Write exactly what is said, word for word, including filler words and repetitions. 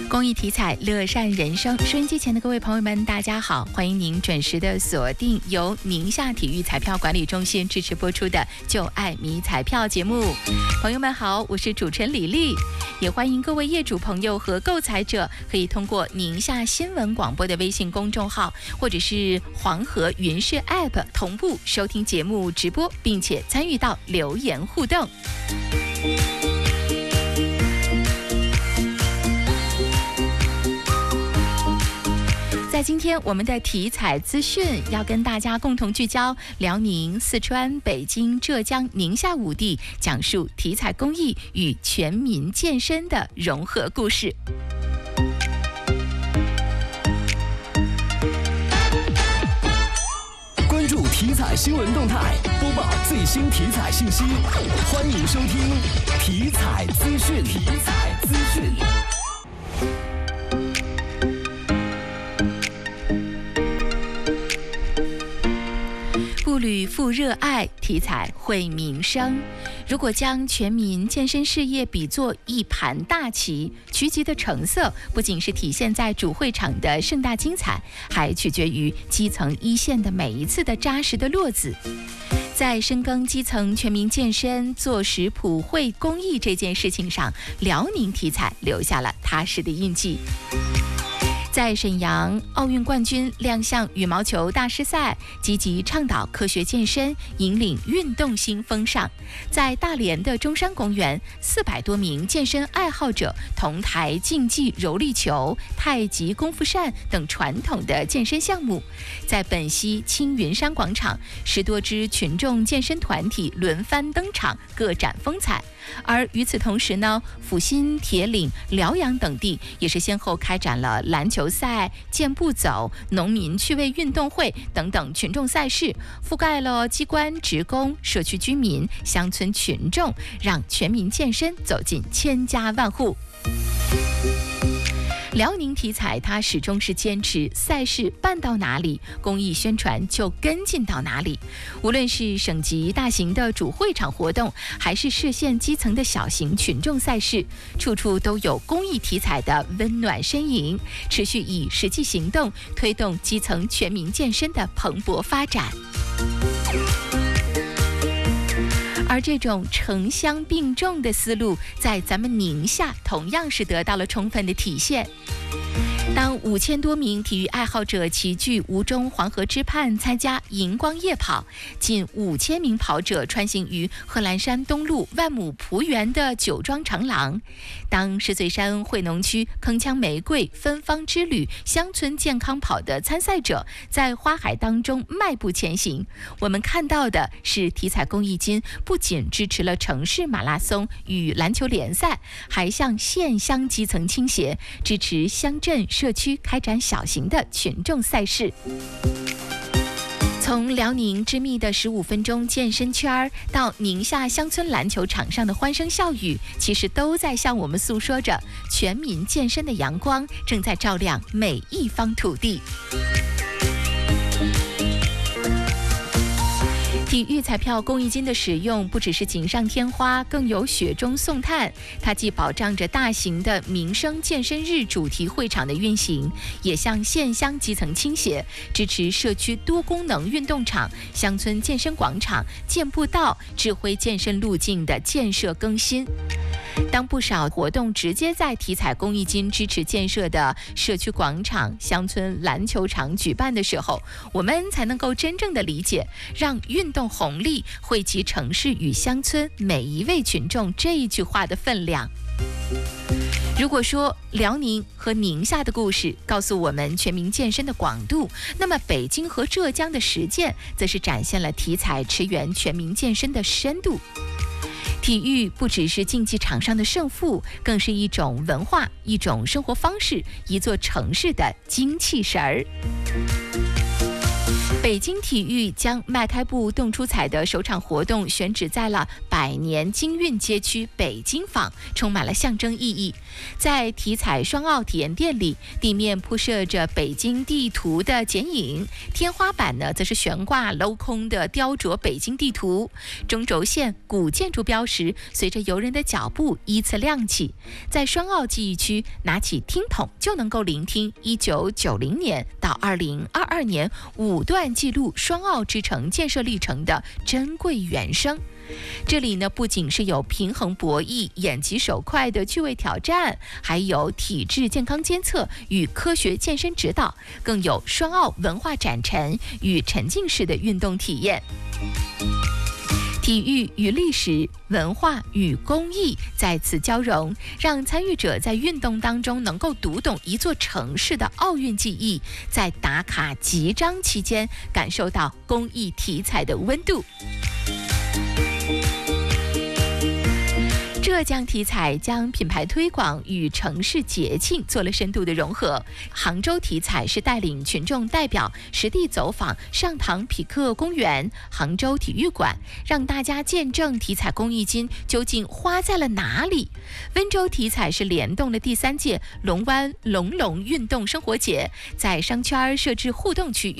公益体彩，乐善人生。收音机前的各位朋友们，大家好，欢迎您准时的锁定由宁夏体育彩票管理中心支持播出的《就爱迷彩票》节目。朋友们好，我是主持人李丽，也欢迎各位业主朋友和购彩者可以通过宁夏新闻广播的微信公众号，或者是黄河云视 App 同步收听节目直播，并且参与到留言互动。在今天我们的体彩资讯要跟大家共同聚焦辽宁、四川、北京、浙江、宁夏五地，讲述体彩公益与全民健身的融合故事。 关注体彩新闻动态，播报最新体彩信息，欢迎收听体彩资讯。体彩资讯。 步履复热爱，体彩惠民生。如果将全民健身事业比作一盘大棋，棋局的成色不仅是体现在主会场的盛大精彩，还取决于基层一线的每一次的扎实的落子。在深耕基层全民健身、做实普惠公益这件事情上，辽宁体彩留下了踏实的印记。在沈阳，奥运冠军亮相羽毛球大师赛，积极倡导科学健身，引领运动新风尚。在大连的中山公园，四百多名健身爱好者同台竞技柔力球、太极功夫扇等传统的健身项目。在本溪青云山广场，十多支群众健身团体轮番登场，各展风采。而与此同时呢，阜新、铁岭、辽阳等地也是先后开展了篮球赛、健步走、农民趣味运动会等等群众赛事，覆盖了机关、职工、社区居民、乡村群众，让全民健身走进千家万户。辽宁体彩它始终是坚持赛事办到哪里，公益宣传就跟进到哪里。无论是省级大型的主会场活动，还是市县基层的小型群众赛事，处处都有公益体彩的温暖身影，持续以实际行动推动基层全民健身的蓬勃发展。而这种城乡并重的思路，在咱们宁夏同样是得到了充分的体现。当五千多名体育爱好者齐聚吴中黄河之畔参加荧光夜跑，近五千名跑者穿行于贺兰山东路万亩蒲园的酒庄长廊，当石嘴山惠农区铿锵玫瑰芬芳之旅乡村健康跑的参赛者在花海当中迈步前行，我们看到的是体彩公益金不仅支持了城市马拉松与篮球联赛，还向县乡基层倾斜，支持乡镇社区开展小型的群众赛事。从辽宁之密的十五分钟健身圈到宁夏乡村篮球场上的欢声笑语，其实都在向我们诉说着全民健身的阳光正在照亮每一方土地。体育彩票公益金的使用不只是锦上添花，更有雪中送炭。它既保障着大型的民生健身日主题会场的运行，也向县乡基层倾斜，支持社区多功能运动场、乡村健身广场、健步道、智慧健身路径的建设更新。当不少活动直接在体彩公益金支持建设的社区广场、乡村篮球场举办的时候，我们才能够真正的理解让运动红利惠及城市与乡村每一位群众这一句话的分量。如果说辽宁和宁夏的故事告诉我们全民健身的广度，那么北京和浙江的实践则是展现了体彩驰援全民健身的深度。体育不只是竞技场上的胜负，更是一种文化，一种生活方式，一座城市的精气神儿。 北京体育将迈开步动出彩的首场活动选址在了百年京韵街区北京坊，充满了象征意义。在体彩双奥体验店里，地面铺设着北京地图的剪影，天花板呢则是悬挂镂空的雕琢北京地图，中轴线、古建筑标识随着游人的脚步依次亮起。在双奥记忆区，拿起听筒就能够聆听一九九零年到二零二二年五段记录双奥之城建设历程的珍贵原声。这里呢，不仅是有平衡博弈、眼疾手快的趣味挑战，还有体质健康监测与科学健身指导，更有双奥文化展陈与沉浸式的运动体验。体育与历史、文化与公益再次交融，让参与者在运动当中能够读懂一座城市的奥运记忆，在打卡集章期间感受到公益体彩的温度。浙江体彩将品牌推广与城市节庆做了深度的融合。杭州体彩是带领群众代表实地走访上塘匹克公园、杭州体育馆，让大家见证体彩公益金究竟花在了哪里。温州体彩是联动了第三届龙湾龙龙运动生活节，在商圈设置互动区域。